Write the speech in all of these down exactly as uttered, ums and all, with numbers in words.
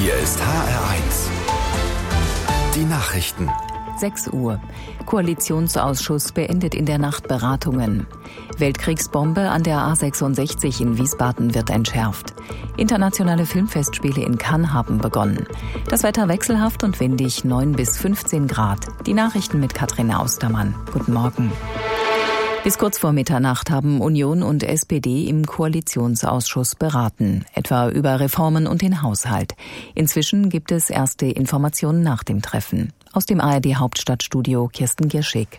Hier ist H R eins. Die Nachrichten. sechs Uhr. Koalitionsausschuss beendet in der Nacht Beratungen. Weltkriegsbombe an der A sechsundsechzig in Wiesbaden wird entschärft. Internationale Filmfestspiele in Cannes haben begonnen. Das Wetter wechselhaft und windig, neun bis fünfzehn Grad. Die Nachrichten mit Katrin Austermann. Guten Morgen. Bis kurz vor Mitternacht haben Union und S P D im Koalitionsausschuss beraten, etwa über Reformen und den Haushalt. Inzwischen gibt es erste Informationen nach dem Treffen. Aus dem A R D-Hauptstadtstudio Kirsten Gierschig.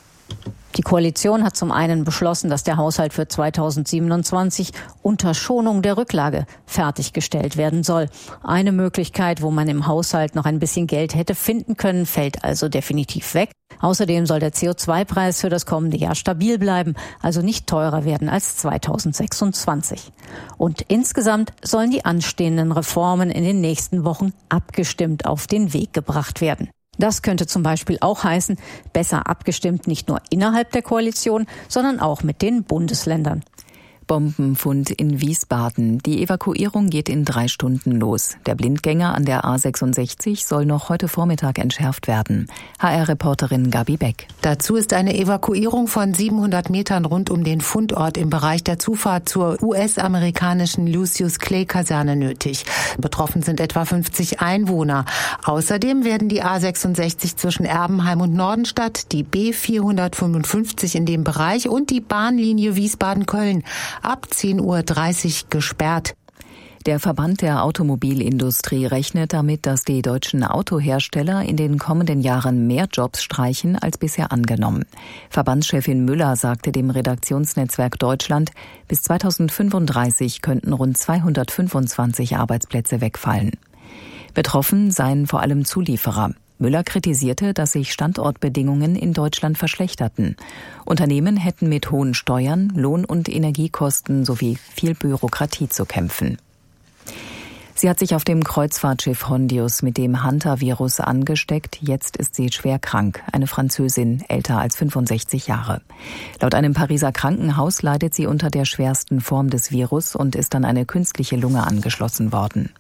Die Koalition hat zum einen beschlossen, dass der Haushalt für zweitausendsiebenundzwanzig unter Schonung der Rücklage fertiggestellt werden soll. Eine Möglichkeit, wo man im Haushalt noch ein bisschen Geld hätte finden können, fällt also definitiv weg. Außerdem soll der C O zwei Preis für das kommende Jahr stabil bleiben, also nicht teurer werden als zweitausendsechsundzwanzig. Und insgesamt sollen die anstehenden Reformen in den nächsten Wochen abgestimmt auf den Weg gebracht werden. Das könnte zum Beispiel auch heißen, besser abgestimmt nicht nur innerhalb der Koalition, sondern auch mit den Bundesländern. Bombenfund in Wiesbaden. Die Evakuierung geht in drei Stunden los. Der Blindgänger an der A sechsundsechzig soll noch heute Vormittag entschärft werden. H R-Reporterin Gabi Beck. Dazu ist eine Evakuierung von siebenhundert Metern rund um den Fundort im Bereich der Zufahrt zur U S-amerikanischen Lucius-Clay-Kaserne nötig. Betroffen sind etwa fünfzig Einwohner. Außerdem werden die A sechsundsechzig zwischen Erbenheim und Nordenstadt, die B vierhundertfünfundfünfzig in dem Bereich und die Bahnlinie Wiesbaden-Köln ab zehn Uhr dreißig gesperrt. Der Verband der Automobilindustrie rechnet damit, dass die deutschen Autohersteller in den kommenden Jahren mehr Jobs streichen als bisher angenommen. Verbandschefin Müller sagte dem Redaktionsnetzwerk Deutschland, bis zweitausendfünfunddreißig könnten rund zweihundertfünfundzwanzig Arbeitsplätze wegfallen. Betroffen seien vor allem Zulieferer. Müller kritisierte, dass sich Standortbedingungen in Deutschland verschlechterten. Unternehmen hätten mit hohen Steuern, Lohn- und Energiekosten sowie viel Bürokratie zu kämpfen. Sie hat sich auf dem Kreuzfahrtschiff Hondius mit dem Hantavirus angesteckt. Jetzt ist sie schwer krank. Eine Französin, älter als fünfundsechzig Jahre. Laut einem Pariser Krankenhaus leidet sie unter der schwersten Form des Virus und ist an eine künstliche Lunge angeschlossen worden.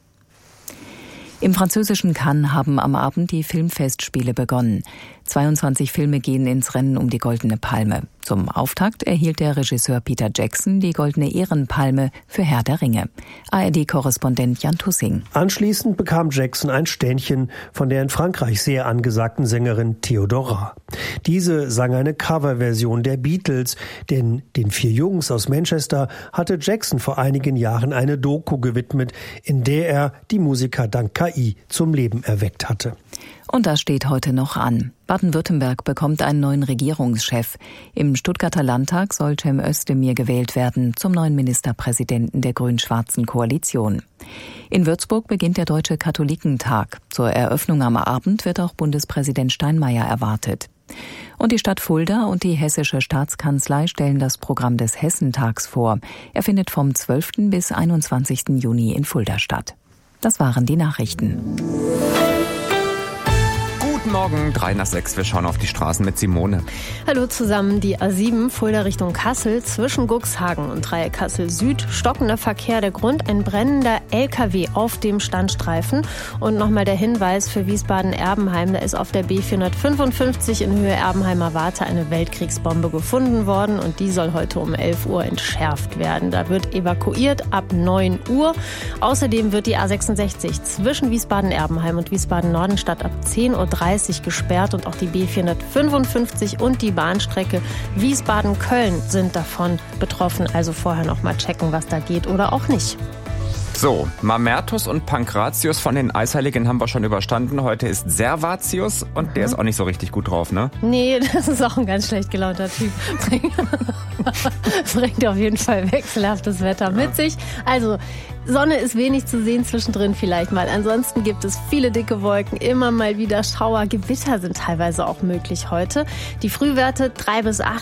Im französischen Cannes haben am Abend die Filmfestspiele begonnen. zweiundzwanzig Filme gehen ins Rennen um die Goldene Palme. Zum Auftakt erhielt der Regisseur Peter Jackson die Goldene Ehrenpalme für Herr der Ringe. A R D-Korrespondent Jan Tussing. Anschließend bekam Jackson ein Ständchen von der in Frankreich sehr angesagten Sängerin Theodora. Diese sang eine Coverversion der Beatles, denn den vier Jungs aus Manchester hatte Jackson vor einigen Jahren eine Doku gewidmet, in der er die Musiker dank K I zum Leben erweckt hatte. Und das steht heute noch an. Baden-Württemberg bekommt einen neuen Regierungschef. Im Stuttgarter Landtag soll Cem Özdemir gewählt werden zum neuen Ministerpräsidenten der grün-schwarzen Koalition. In Würzburg beginnt der Deutsche Katholikentag. Zur Eröffnung am Abend wird auch Bundespräsident Steinmeier erwartet. Und die Stadt Fulda und die Hessische Staatskanzlei stellen das Programm des Hessentags vor. Er findet vom zwölften bis einundzwanzigsten Juni in Fulda statt. Das waren die Nachrichten. Guten Morgen, drei nach sechs. Wir schauen auf die Straßen mit Simone. Hallo zusammen. Die A sieben Fulda Richtung Kassel zwischen Guxhagen und Dreieck Kassel Süd. Stockender Verkehr. Der Grund: ein brennender L K W auf dem Standstreifen. Und nochmal der Hinweis für Wiesbaden-Erbenheim. Da ist auf der B vierhundertfünfundfünfzig in Höhe Erbenheimer Warte eine Weltkriegsbombe gefunden worden. Und die soll heute um elf Uhr entschärft werden. Da wird evakuiert ab neun Uhr. Außerdem wird die A sechsundsechzig zwischen Wiesbaden-Erbenheim und Wiesbaden-Nordenstadt ab zehn Uhr dreißig gesperrt und auch die B vierhundertfünfundfünfzig und die Bahnstrecke Wiesbaden-Köln sind davon betroffen. Also vorher noch mal checken, was da geht oder auch nicht. So, Mamertus und Pankratius von den Eisheiligen haben wir schon überstanden. Heute ist Servatius und der ist auch nicht so richtig gut drauf, ne? Nee, das ist auch ein ganz schlecht gelaunter Typ. Bringt auf jeden Fall wechselhaftes Wetter mit sich. Also, Sonne ist wenig zu sehen, zwischendrin vielleicht mal. Ansonsten gibt es viele dicke Wolken, immer mal wieder Schauer. Gewitter sind teilweise auch möglich heute. Die Frühwerte drei bis acht.